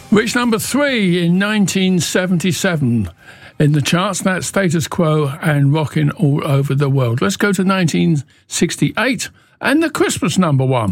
Reached number 3 in 1977 in the charts. That's Status Quo and Rockin' All Over the World. Let's go to 1968 and the Christmas number 1.